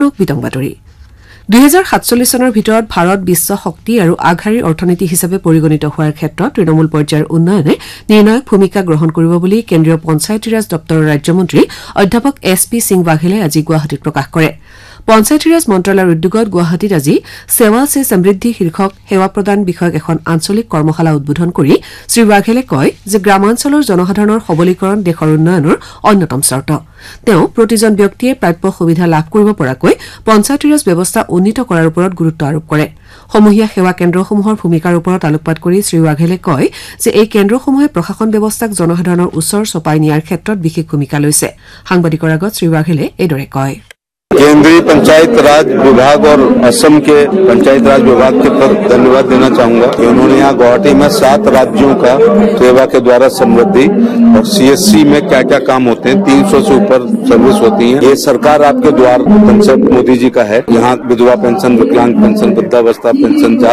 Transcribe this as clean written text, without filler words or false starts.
বিতংবাতৰি 2047 চনৰ ভিতৰত ভাৰত বিশ্ব শক্তি আৰু আগশাৰীৰ অৰ্থনীতি হিচাপে পৰিগণিত হোৱাৰ ক্ষেত্ৰত তৃণমূল পৰ্যায়ৰ উন্নয়নে নিৰ্ণায়ক ভূমিকা গ্ৰহণ কৰিব বুলি কেন্দ্ৰীয় পঞ্চায়তী ৰাজ দপ্তৰৰ ৰাজ্যমন্ত্ৰী অধ্যাপক SP সিং বাঘেলে আজি গুৱাহাটীত প্ৰকাশ কৰে। পঞ্চায়তী ৰাজ মন্ত্ৰালয়ৰ উদ্যোগত গুৱাহাটীত আজি সেৱা সে সমৃদ্ধি শীৰ্ষক সেৱা প্ৰদান বিষয়ক এখন আঞ্চলিক কৰ্মশালা উদ্বোধন কৰি শ্ৰী বাঘেলে কয় যে গ্ৰামাঞ্চলৰ জনসাধাৰণৰ সবলীকৰণ দেশৰ উন্নয়নৰ অন্যতম চৰ্ত। তেওঁ প্ৰতিজন ব্যক্তিয়ে প্ৰাপ্য সুবিধা লাভ কৰিব পৰাকৈ পঞ্চায়তী ৰাজ ব্যৱস্থা উন্নীত কৰাৰ ওপৰত গুৰুত্ব আৰোপ কৰে। সমূহীয়া সেৱা কেন্দ্ৰসমূহৰ ভূমিকাৰ ওপৰত আলোকপাত কৰি শ্ৰী বাঘেলে কয় যে এই কেন্দ্ৰসমূহে প্ৰশাসন ব্যৱস্থাক জনসাধাৰণৰ ওচৰ চপাই নিয়াৰ ক্ষেত্ৰত বিশেষ ভূমিকা লৈছে। সাংবাদিকৰ আগত শ্ৰী বাঘেলে এইদৰে কয়। केंद्रीय पंचायत राज विभाग और असम के पंचायत राज विभाग के प्रति धन्यवाद देना चाहूंगा कि उन्होंने यहाँ गुवाहाटी में 7 राज्यों का सेवा के द्वारा समृद्धि और CSC में क्या क्या काम होते हैं, 300 से ऊपर सर्विस होती है। ये सरकार आपके द्वार कंसेप्ट मोदी जी का है। यहाँ विधवा पेंशन, विकलांग पेंशन, वृद्धावस्था पेंशन